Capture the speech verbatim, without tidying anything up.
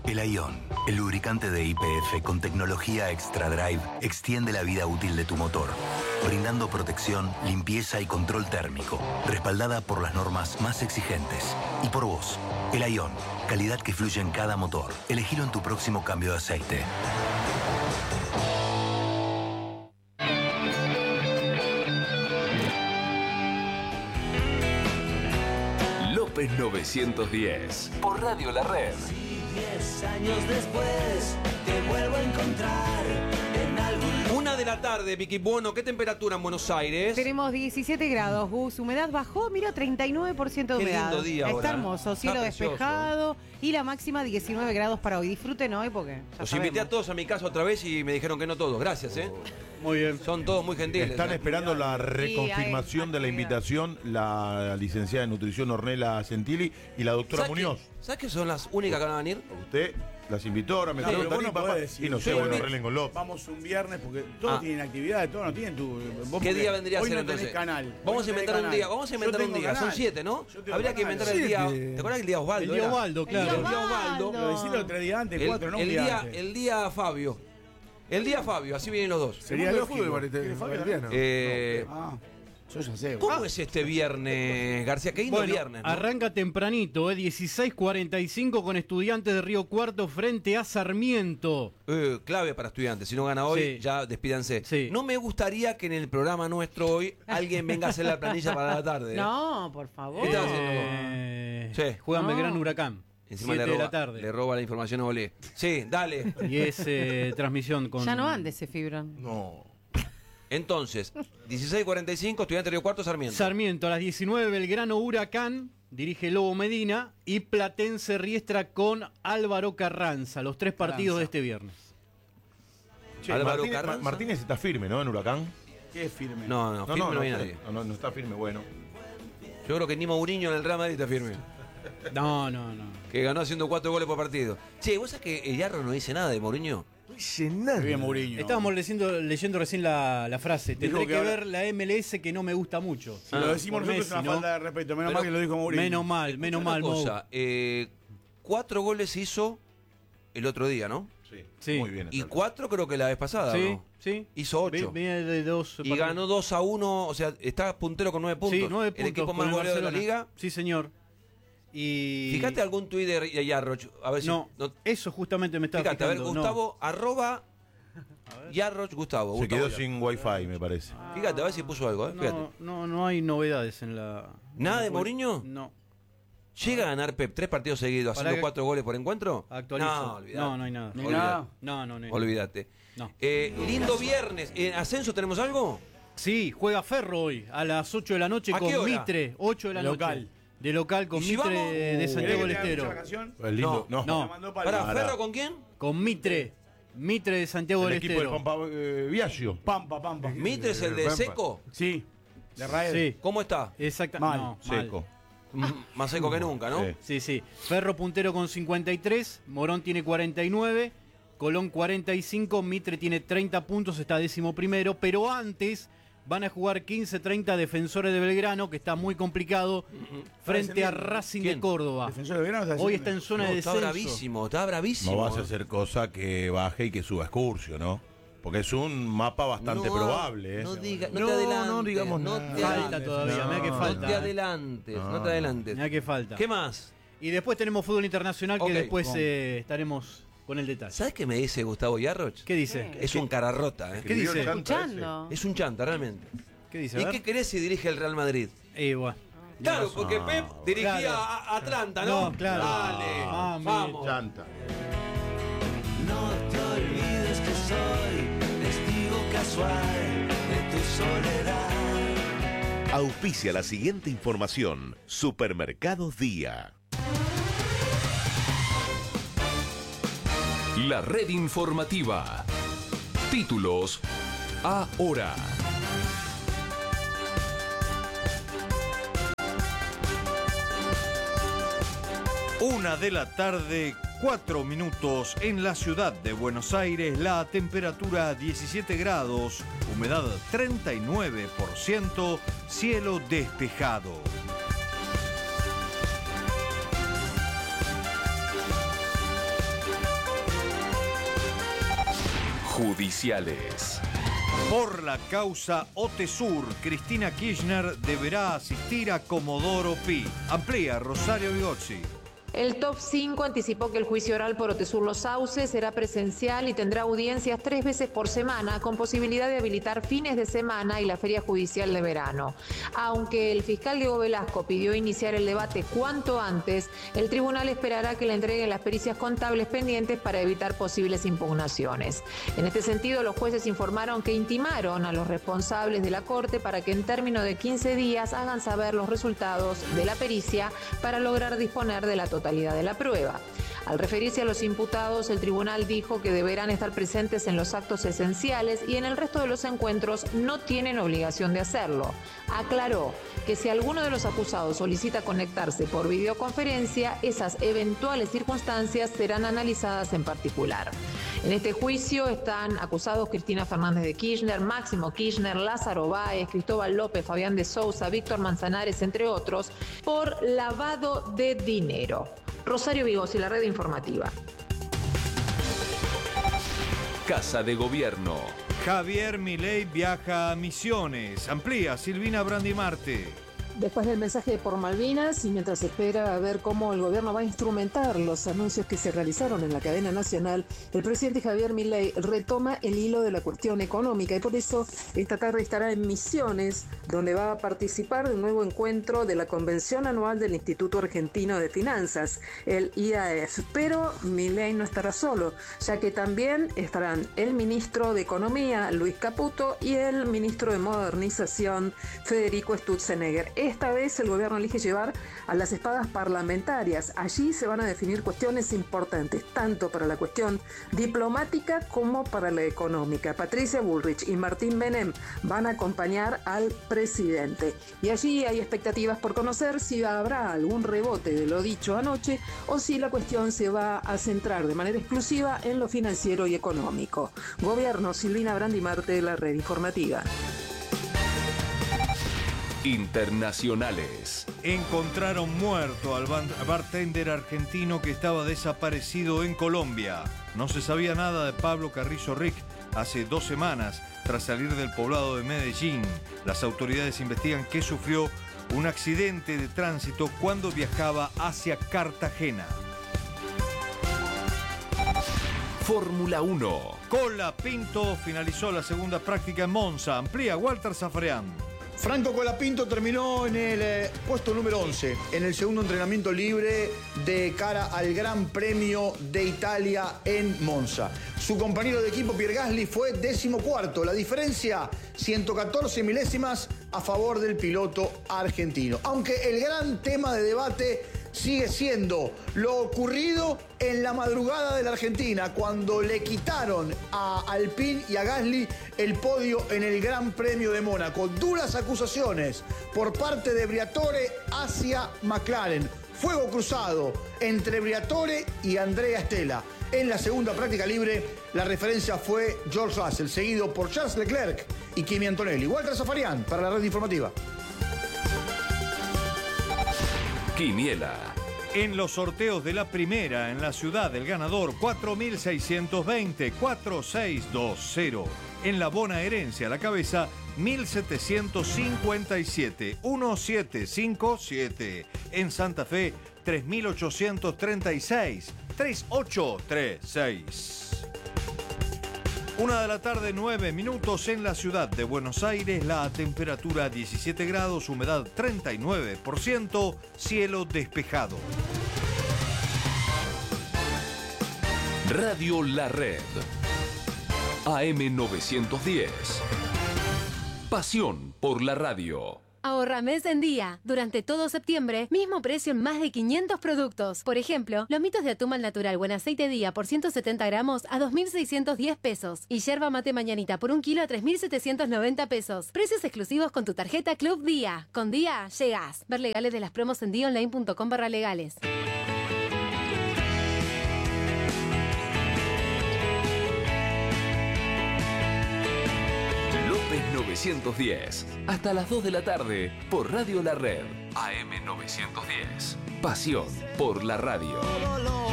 El Ion, el lubricante de Y P F con tecnología Extra Drive, extiende la vida útil de tu motor, brindando protección, limpieza y control térmico, respaldada por las normas más exigentes. Y por vos, el Ion, calidad que fluye en cada motor. Elegilo en tu próximo cambio de aceite. López novecientos diez, por Radio La Red. Diez años después te vuelvo a encontrar en algún lugar. Una de la tarde, Vicky Buono. ¿Qué temperatura en Buenos Aires? Tenemos diecisiete grados, Gus. Humedad bajó, mira, treinta y nueve por ciento de Qué humedad. lindo día Está ahora. hermoso, cielo Está precioso. despejado y la máxima diecinueve grados para hoy. Disfruten hoy porque ya Los sabemos. invité a todos a mi casa otra vez y me dijeron que no todos. Gracias, ¿eh? Muy bien. Son todos muy gentiles. Están ¿eh? esperando la Sí, reconfirmación hay de la actividad. invitación la licenciada en nutrición Ornella Gentili y la doctora ¿Sabes Muñoz. qué- ¿Sabes que son las únicas que van a venir? Usted las invitó, ahora me Claro, preguntan, pero vos no "Y, papá", podés decir, y no sé, sí, bueno, mi- arreglen con López. Vamos un viernes porque todos Ah. tienen actividades, todos no tienen tu. vos ¿Qué porque día vendría a hoy ser no entonces? tenés canal. Vamos hoy a no tenés inventar un canal. día, vamos a Yo inventar un tengo día. Son canal. siete, ¿no? Yo tengo Habría que canal. inventar el día. Siete. ¿Te acuerdas el día Osvaldo? El día era? Osvaldo, claro. El día Osvaldo. Pero decirlo tres días antes, El, cuatro, no un el día día, antes. el día Fabio. El día Fabio, así vienen los dos. Sería El mundo del lógico. fútbol, Marite- ¿Quieres Fabio Mariano. Eh, Ah, yo ya sé. ¿Cómo Ah, es este viernes, García? Qué lindo Bueno, viernes, ¿no? arranca tempranito, eh, dieciséis cuarenta y cinco con Estudiantes de Río Cuarto frente a Sarmiento. Eh, clave para estudiantes. Si no gana hoy, Sí. ya despídanse. Sí. No me gustaría que en el programa nuestro hoy alguien venga a hacer la planilla para la tarde. ¿eh? No, por favor. ¿Qué estás haciendo? Eh, Sí. Juegan No. Belgrano Huracán. Encima siete le roba, de la tarde. le roba la información a Olé. Sí, dale. Y es eh, transmisión con. Ya no ande ese Fibron. No. Entonces, dieciséis cuarenta y cinco, Estudiantes de Río Cuarto, Sarmiento. Sarmiento a las diecinueve, Belgrano Huracán, dirige Lobo Medina. Y Platense Riestra con Álvaro Carranza. Los tres partidos Carranza. de este viernes. Che, Álvaro Martínez, Carranza. Ma- Martínez está firme, ¿no? En Huracán. qué firme. No, no, firme no, no, hay no, nadie. no, no, no está firme, bueno. Yo creo que ni Mourinho en el Real Madrid está firme. No, no, no. Que ganó haciendo cuatro goles por partido. Che, ¿vos sabés que el Yarro no dice nada de Mourinho? No hice nada. Qué bien Mourinho. Estábamos leyendo, leyendo recién la, la frase. Tendré que que, ahora- ver la M L S que no me gusta mucho. Si lo decimos por nosotros es una Messi, ¿no? falta de respeto. Menos Pero- mal que lo dijo Mourinho. Menos mal, menos Una mal, Mou. cosa, eh, cuatro goles hizo el otro día, ¿no? Sí, Sí. muy bien. Y está. cuatro creo que la vez pasada, Sí, ¿no? sí. Hizo ocho. Vi- Viene de dos. Y ganó dos a uno, o sea, está puntero con nueve puntos. Sí, nueve puntos. El equipo con más el goleador de la Barcelona. liga. Sí, señor. Y. Fíjate algún tuit de de Yarroch. A ver si. No, no- eso justamente me estaba fíjate, a ver, fijando, no. Gustavo, arroba Yarroch Gustavo. Se Gustavo quedó Yarroch. sin wifi, me parece. Fíjate, a ver si puso algo, ¿eh? Fíjate. No, no, no hay novedades en la. ¿Nada de en- Mourinho? No. ¿Llega a ganar Pep tres partidos seguidos Pará haciendo que- cuatro goles por encuentro? Actualizo. No, olvidate. No, no hay nada. Ni Olvidate. nada. No, no, no. hay- Olvídate. No. Eh, lindo viernes. ¿En ascenso tenemos algo? Sí, juega Ferro hoy a las ocho de la noche ¿A con qué hora? Mitre. ocho de la De noche. local. De local con ¿Y si Mitre vamos? de ¿Querés Santiago que del te haga Estero. la canción? Es lindo. No, no. Me mandó para Pará, el- Pará. ¿Ferro con quién? Con Mitre. Mitre de Santiago El del equipo del Estero. Pampa eh, Viaggio. Pampa, Pampa. ¿Mitre es el de Pampa. Seco? Sí. De Raed. Sí, ¿Cómo está? exacta. Mal. no, mal. Seco. Mm, Más seco que nunca, ¿no? Sí. Sí, sí. Ferro puntero con cincuenta y tres, Morón tiene cuarenta y nueve, Colón cuarenta y cinco, Mitre tiene treinta puntos, está décimo primero, pero antes van a jugar quince treinta Defensores de Belgrano, que está muy complicado, frente a Racing ¿Quién? de Córdoba. Defensor de Belgrano está Hoy haciendo- está en zona No, de está descenso. bravísimo, está bravísimo. No vas a hacer cosa que baje y que suba Excursio, ¿no? Porque es un mapa bastante No, probable. ¿eh? No, diga, no, No, te adelantes. no digamos no nada. te Falta adelantes. todavía, No, mirá que no falta. No te eh. adelantes, no, No, te adelantes. Mirá que falta. ¿Qué más? Y después tenemos fútbol internacional que Ok. después Vamos. eh, estaremos con el detalle. ¿Sabes qué me dice Gustavo Yarroch? ¿Qué dice? Es un cara rota, ¿eh? ¿Qué dice? Escribió el chanta Escuchando. Es un chanta, realmente. ¿Qué dice? A ¿Y ver. qué querés si dirige el Real Madrid? Eh, bueno. Claro, porque No, Pep dirigía claro. a a Atlanta, ¿no? No, claro. Dale, Ah, vamos. ese. Chanta. No te olvides que soy testigo casual de tu soledad. Auspicia la siguiente información. Supermercados Día. La red informativa. Títulos ahora. Una de la tarde, cuatro minutos en la ciudad de Buenos Aires, la temperatura diecisiete grados, humedad treinta y nueve por ciento, cielo despejado. judiciales. Por la causa Otesur, Cristina Kirchner deberá asistir a Comodoro Pi. Amplía Rosario Bigozzi. El Top cinco anticipó que el juicio oral por Otesur Los Sauces será presencial y tendrá audiencias tres veces por semana, con posibilidad de habilitar fines de semana y la feria judicial de verano. Aunque el fiscal Diego Velasco pidió iniciar el debate cuanto antes, el tribunal esperará que le entreguen las pericias contables pendientes para evitar posibles impugnaciones. En este sentido, los jueces informaron que intimaron a los responsables de la Corte para que en términos de quince días hagan saber los resultados de la pericia para lograr disponer de la totalidad de la prueba. Al referirse a los imputados, el tribunal dijo que deberán estar presentes en los actos esenciales y en el resto de los encuentros no tienen obligación de hacerlo. Aclaró que si alguno de los acusados solicita conectarse por videoconferencia, esas eventuales circunstancias serán analizadas en particular. En este juicio están acusados Cristina Fernández de Kirchner, Máximo Kirchner, Lázaro Báez, Cristóbal López, Fabián de Sousa, Víctor Manzanares, entre otros, por lavado de dinero. Rosario Bigozzi, la red informativa. Casa de Gobierno. Javier Milei viaja a Misiones. Amplía Silvina Brandimarte. Después del mensaje por Malvinas y mientras se espera a ver cómo el gobierno va a instrumentar los anuncios que se realizaron en la cadena nacional, el presidente Javier Milei retoma el hilo de la cuestión económica y por eso esta tarde estará en Misiones, donde va a participar de un nuevo encuentro de la convención anual del Instituto Argentino de Finanzas, el I A F. Pero Milei no estará solo, ya que también estarán el ministro de Economía, Luis Caputo, y el ministro de Modernización, Federico Sturzenegger. Esta vez el gobierno elige llevar a las espadas parlamentarias. Allí se van a definir cuestiones importantes, tanto para la cuestión diplomática como para la económica. Patricia Bullrich y Martín Menem van a acompañar al presidente. Y allí hay expectativas por conocer si habrá algún rebote de lo dicho anoche o si la cuestión se va a centrar de manera exclusiva en lo financiero y económico. Gobierno, Silvina Brandimarte, la red informativa. Internacionales. Encontraron muerto al bartender argentino que estaba desaparecido en Colombia. No se sabía nada de Pablo Carrizo Rick hace dos semanas tras salir del poblado de Medellín. Las autoridades investigan que sufrió un accidente de tránsito cuando viajaba hacia Cartagena. Fórmula uno. Colapinto finalizó la segunda práctica en Monza. Amplía Walter Zafarian. Franco Colapinto terminó en el eh, puesto número once, en el segundo entrenamiento libre de cara al Gran Premio de Italia en Monza. Su compañero de equipo Pierre Gasly fue decimocuarto. La diferencia, ciento catorce milésimas a favor del piloto argentino. Aunque el gran tema de debate sigue siendo lo ocurrido en la madrugada de la Argentina, cuando le quitaron a Alpine y a Gasly el podio en el Gran Premio de Mónaco. Duras acusaciones por parte de Briatore hacia McLaren. Fuego cruzado entre Briatore y Andrea Stella. En la segunda práctica libre, la referencia fue George Russell, seguido por Charles Leclerc y Kimi Antonelli. Walter Zafarian para la red informativa. Quiniela. En los sorteos de la primera en la ciudad, del ganador cuatro mil seiscientos veinte, cuatro mil seiscientos veinte. En la bonaerense a la cabeza mil setecientos cincuenta y siete, mil setecientos cincuenta y siete. En Santa Fe tres mil ochocientos treinta y seis, tres mil ochocientos treinta y seis. Una de la tarde, nueve minutos en la ciudad de Buenos Aires, la temperatura diecisiete grados, humedad treinta y nueve por ciento, cielo despejado. Radio La Red. A M novecientos diez. Pasión por la radio. Ahorra mes en día. Durante todo septiembre, mismo precio en más de quinientos productos. Por ejemplo, lomitos de atún al natural buen aceite día por ciento setenta gramos a dos mil seiscientos diez pesos. Y yerba mate mañanita por un kilo a tres mil setecientos noventa pesos. Precios exclusivos con tu tarjeta Club Día. Con Día, llegás. Ver legales de las promos en día online punto com barra legales. novecientos diez. Hasta las dos de la tarde por Radio La Red. A M novecientos diez. Pasión por la radio.